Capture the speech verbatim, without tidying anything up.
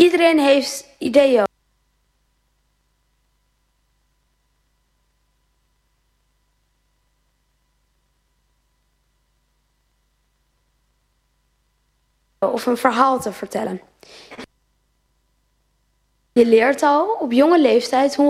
Iedereen heeft ideeën of een verhaal te vertellen. Je leert al op jonge leeftijd hoe